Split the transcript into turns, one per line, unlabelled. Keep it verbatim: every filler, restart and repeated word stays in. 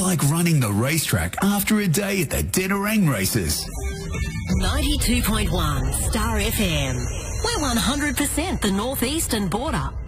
like running the racetrack after a day at the Dennerang races.
ninety-two point one Star F M. We're one hundred percent the northeastern border.